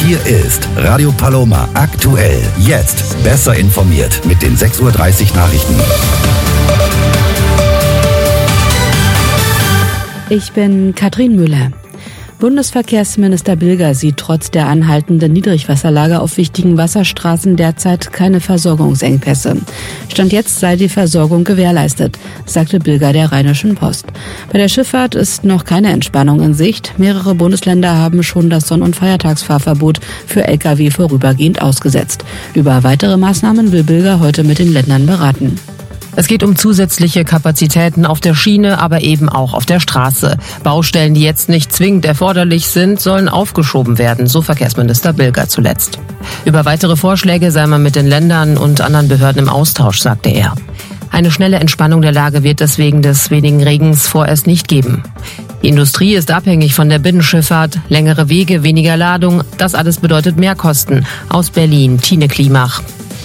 Hier ist Radio Paloma aktuell. Jetzt besser informiert mit den 6:30 Uhr Nachrichten. Ich bin Katrin Müller. Bundesverkehrsminister Bilger sieht trotz der anhaltenden Niedrigwasserlage auf wichtigen Wasserstraßen derzeit keine Versorgungsengpässe. Stand jetzt sei die Versorgung gewährleistet, sagte Bilger der Rheinischen Post. Bei der Schifffahrt ist noch keine Entspannung in Sicht. Mehrere Bundesländer haben schon das Sonn- und Feiertagsfahrverbot für Lkw vorübergehend ausgesetzt. Über weitere Maßnahmen will Bilger heute mit den Ländern beraten. Es geht um zusätzliche Kapazitäten auf der Schiene, aber eben auch auf der Straße. Baustellen, die jetzt nicht zwingend erforderlich sind, sollen aufgeschoben werden, so Verkehrsminister Bilger zuletzt. Über weitere Vorschläge sei man mit den Ländern und anderen Behörden im Austausch, sagte er. Eine schnelle Entspannung der Lage wird es wegen des wenigen Regens vorerst nicht geben. Die Industrie ist abhängig von der Binnenschifffahrt, längere Wege, weniger Ladung, das alles bedeutet Mehrkosten. Aus Berlin, Tine Klimach.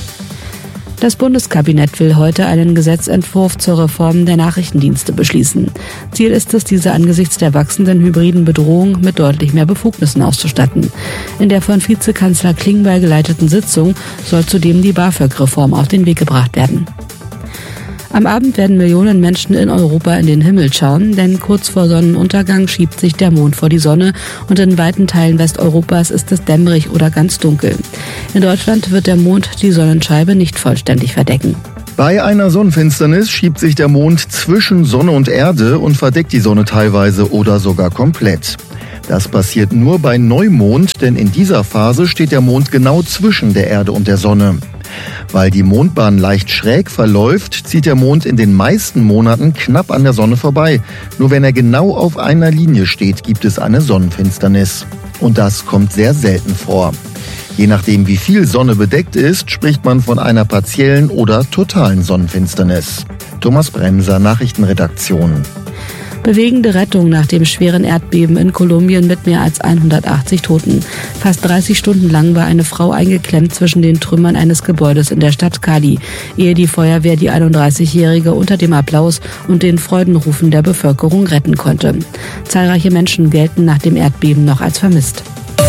Das Bundeskabinett will heute einen Gesetzentwurf zur Reform der Nachrichtendienste beschließen. Ziel ist es, diese angesichts der wachsenden hybriden Bedrohung mit deutlich mehr Befugnissen auszustatten. In der von Vizekanzler Klingbeil geleiteten Sitzung soll zudem die BAföG-Reform auf den Weg gebracht werden. Am Abend werden Millionen Menschen in Europa in den Himmel schauen, denn kurz vor Sonnenuntergang schiebt sich der Mond vor die Sonne und in weiten Teilen Westeuropas ist es dämmerig oder ganz dunkel. In Deutschland wird der Mond die Sonnenscheibe nicht vollständig verdecken. Bei einer Sonnenfinsternis schiebt sich der Mond zwischen Sonne und Erde und verdeckt die Sonne teilweise oder sogar komplett. Das passiert nur bei Neumond, denn in dieser Phase steht der Mond genau zwischen der Erde und der Sonne. Weil die Mondbahn leicht schräg verläuft, zieht der Mond in den meisten Monaten knapp an der Sonne vorbei. Nur wenn er genau auf einer Linie steht, gibt es eine Sonnenfinsternis. Und das kommt sehr selten vor. Je nachdem, wie viel Sonne bedeckt ist, spricht man von einer partiellen oder totalen Sonnenfinsternis. Thomas Bremser, Nachrichtenredaktion. Bewegende Rettung nach dem schweren Erdbeben in Kolumbien mit mehr als 180 Toten. Fast 30 Stunden lang war eine Frau eingeklemmt zwischen den Trümmern eines Gebäudes in der Stadt Cali, ehe die Feuerwehr die 31-Jährige unter dem Applaus und den Freudenrufen der Bevölkerung retten konnte. Zahlreiche Menschen gelten nach dem Erdbeben noch als vermisst.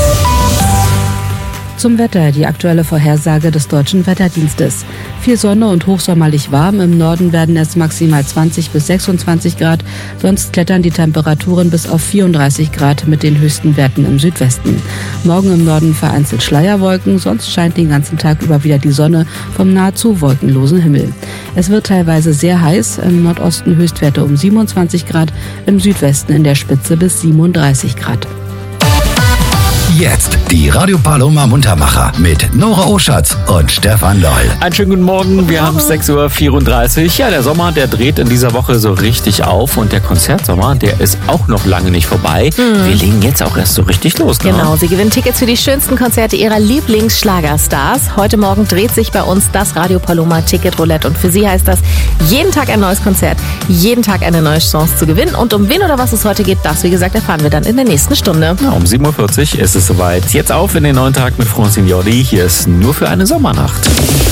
Zum Wetter, die aktuelle Vorhersage des Deutschen Wetterdienstes. Viel Sonne und hochsommerlich warm. Im Norden werden es maximal 20 bis 26 Grad. Sonst klettern die Temperaturen bis auf 34 Grad mit den höchsten Werten im Südwesten. Morgen im Norden vereinzelt Schleierwolken. Sonst scheint den ganzen Tag über wieder die Sonne vom nahezu wolkenlosen Himmel. Es wird teilweise sehr heiß. Im Nordosten Höchstwerte um 27 Grad. Im Südwesten in der Spitze bis 37 Grad. Jetzt die Radio Paloma Muntermacher mit Nora Oschatz und Stefan Loll. Einen schönen guten Morgen, wir haben 6:34 Uhr. Ja, der Sommer, der dreht in dieser Woche so richtig auf und der Konzertsommer, der ist auch noch lange nicht vorbei. Wir legen jetzt auch erst so richtig los. Ne? Genau, Sie gewinnen Tickets für die schönsten Konzerte Ihrer Lieblingsschlagerstars. Heute Morgen dreht sich bei uns das Radio Paloma Ticket Roulette und für Sie heißt das, jeden Tag ein neues Konzert, jeden Tag eine neue Chance zu gewinnen. Und um wen oder was es heute geht, das, wie gesagt, erfahren wir dann in der nächsten Stunde. Ja, um 7:40 Uhr ist es soweit. Jetzt auf in den neuen Tag mit Francine Jordi. Hier ist Nur für eine Sommernacht.